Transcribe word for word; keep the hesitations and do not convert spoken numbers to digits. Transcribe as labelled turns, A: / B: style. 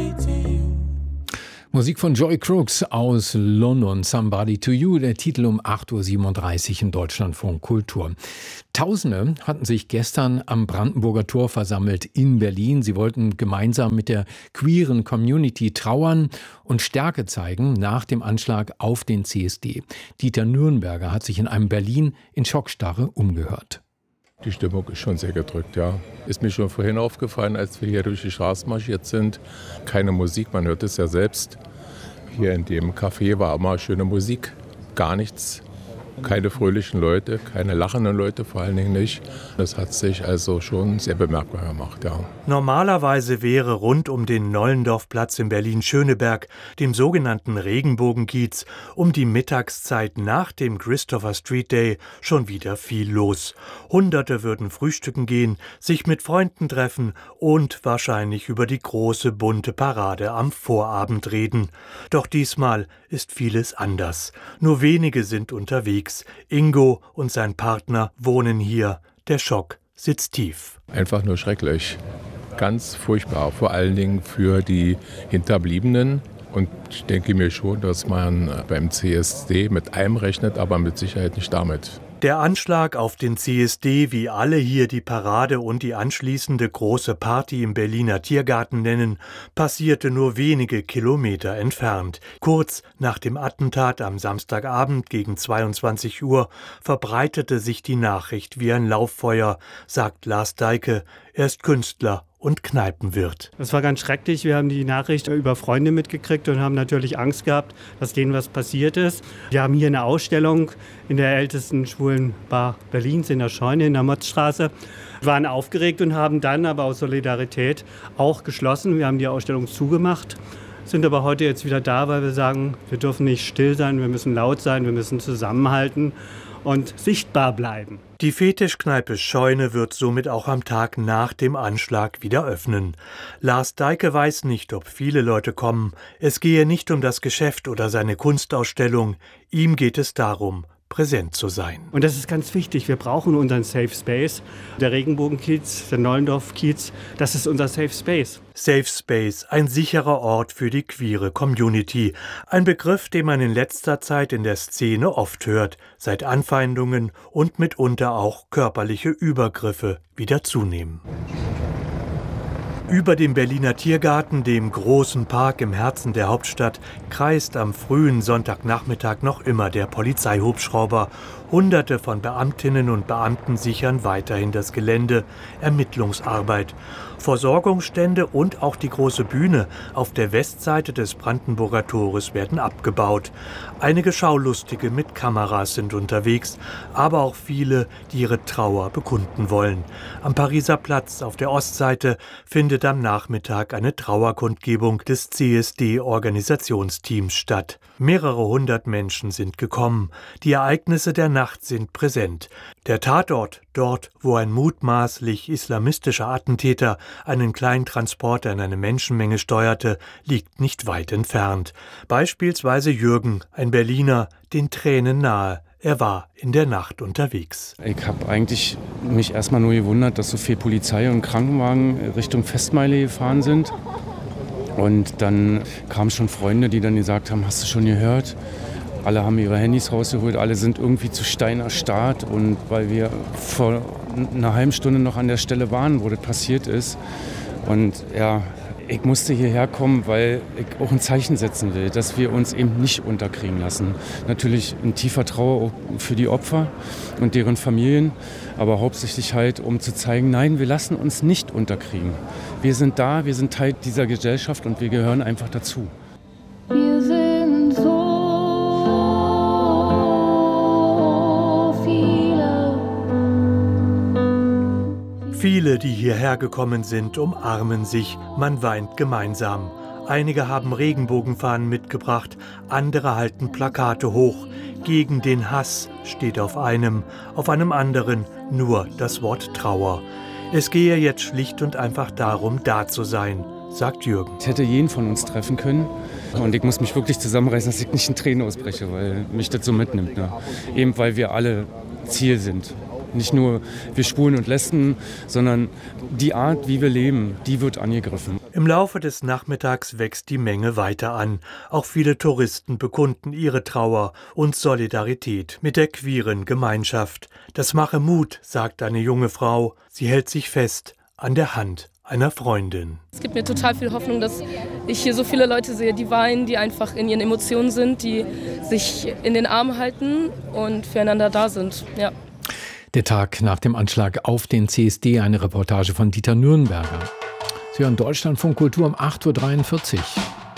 A: Musik von Joy Crooks aus London, Somebody to You, der Titel um acht Uhr siebenunddreißig im Deutschlandfunk Kultur. Tausende hatten sich gestern am Brandenburger Tor versammelt in Berlin. Sie wollten gemeinsam mit der queeren Community trauern und Stärke zeigen nach dem Anschlag auf den C S D. Dieter Nürnberger hat sich in einem Berlin in Schockstarre umgehört.
B: Die Stimmung ist schon sehr gedrückt, ja. Ist mir schon vorhin aufgefallen, als wir hier durch die Straßen marschiert sind. Keine Musik, man hört es ja selbst. Hier in dem Café war immer schöne Musik, gar nichts. Keine fröhlichen Leute, keine lachenden Leute vor allen Dingen nicht. Das hat sich also schon sehr bemerkbar gemacht, ja.
C: Normalerweise wäre rund um den Nollendorfplatz in Berlin-Schöneberg, dem sogenannten Regenbogenkiez, um die Mittagszeit nach dem Christopher Street Day schon wieder viel los. Hunderte würden frühstücken gehen, sich mit Freunden treffen und wahrscheinlich über die große bunte Parade am Vorabend reden. Doch diesmal ist vieles anders. Nur wenige sind unterwegs. Ingo und sein Partner wohnen hier. Der Schock sitzt tief.
B: Einfach nur schrecklich. Ganz furchtbar. Vor allen Dingen für die Hinterbliebenen. Und ich denke mir schon, dass man beim C S D mit einem rechnet, aber mit Sicherheit nicht damit.
C: Der Anschlag auf den C S D, wie alle hier die Parade und die anschließende große Party im Berliner Tiergarten nennen, passierte nur wenige Kilometer entfernt. Kurz nach dem Attentat am Samstagabend gegen zweiundzwanzig Uhr verbreitete sich die Nachricht wie ein Lauffeuer, sagt Lars Deike. Er ist Künstler und Kneipenwirt.
D: Das war ganz schrecklich. Wir haben die Nachricht über Freunde mitgekriegt und haben natürlich Angst gehabt, dass denen was passiert ist. Wir haben hier eine Ausstellung in der ältesten schwulen Bar Berlins, in der Scheune, in der Motzstraße. Wir waren aufgeregt und haben dann aber aus Solidarität auch geschlossen. Wir haben die Ausstellung zugemacht, sind aber heute jetzt wieder da, weil wir sagen, wir dürfen nicht still sein, wir müssen laut sein, wir müssen zusammenhalten und sichtbar bleiben.
C: Die Fetischkneipe Scheune wird somit auch am Tag nach dem Anschlag wieder öffnen. Lars Deike weiß nicht, ob viele Leute kommen. Es gehe nicht um das Geschäft oder seine Kunstausstellung. Ihm geht es darum, präsent zu sein.
D: Und das ist ganz wichtig. Wir brauchen unseren Safe Space. Der Regenbogenkiez, der Nollendorf-Kiez, das ist unser Safe Space.
C: Safe Space, ein sicherer Ort für die queere Community. Ein Begriff, den man in letzter Zeit in der Szene oft hört, seit Anfeindungen und mitunter auch körperliche Übergriffe wieder zunehmen. Über dem Berliner Tiergarten, dem großen Park im Herzen der Hauptstadt, kreist am frühen Sonntagnachmittag noch immer der Polizeihubschrauber. Hunderte von Beamtinnen und Beamten sichern weiterhin das Gelände. Ermittlungsarbeit. Versorgungsstände und auch die große Bühne auf der Westseite des Brandenburger Tores werden abgebaut. Einige Schaulustige mit Kameras sind unterwegs, aber auch viele, die ihre Trauer bekunden wollen. Am Pariser Platz auf der Ostseite findet am Nachmittag eine Trauerkundgebung des C S D-Organisationsteams statt. Mehrere hundert Menschen sind gekommen. Die Ereignisse der Nacht sind präsent. Der Tatort, dort, wo ein mutmaßlich islamistischer Attentäter einen kleinen Transporter in eine Menschenmenge steuerte, liegt nicht weit entfernt. Beispielsweise Jürgen, ein Berliner, den Tränen nahe. Er war in der Nacht unterwegs.
E: Ich habe eigentlich mich erstmal nur gewundert, dass so viel Polizei und Krankenwagen Richtung Festmeile gefahren sind. Und dann kamen schon Freunde, die dann gesagt haben, hast du schon gehört? Alle haben ihre Handys rausgeholt, alle sind irgendwie zu Stein erstarrt. Und weil wir vor einer halben Stunde noch an der Stelle waren, wo das passiert ist. Und ja, ich musste hierher kommen, weil ich auch ein Zeichen setzen will, dass wir uns eben nicht unterkriegen lassen. Natürlich in tiefer Trauer auch für die Opfer und deren Familien, aber hauptsächlich halt, um zu zeigen, nein, wir lassen uns nicht unterkriegen. Wir sind da, wir sind Teil dieser Gesellschaft und wir gehören einfach dazu.
F: Wir sind so
C: Viele, die hierher gekommen sind, umarmen sich, man weint gemeinsam. Einige haben Regenbogenfahnen mitgebracht, andere halten Plakate hoch. Gegen den Hass steht auf einem, auf einem anderen nur das Wort Trauer. Es gehe jetzt schlicht und einfach darum, da zu sein, sagt Jürgen.
E: Ich hätte jeden von uns treffen können und ich muss mich wirklich zusammenreißen, dass ich nicht in Tränen ausbreche, weil mich das so mitnimmt. Ne? Eben weil wir alle Ziel sind. Nicht nur wir Schwulen und Lesben, sondern die Art, wie wir leben, die wird angegriffen.
C: Im Laufe des Nachmittags wächst die Menge weiter an. Auch viele Touristen bekunden ihre Trauer und Solidarität mit der queeren Gemeinschaft. Das mache Mut, sagt eine junge Frau. Sie hält sich fest an der Hand einer Freundin.
G: Es gibt mir total viel Hoffnung, dass ich hier so viele Leute sehe, die weinen, die einfach in ihren Emotionen sind, die sich in den Arm halten und füreinander da sind. Ja.
A: Der Tag nach dem Anschlag auf den C S D, eine Reportage von Dieter Nürnberger. Sie hören Deutschlandfunk Kultur um acht Uhr dreiundvierzig.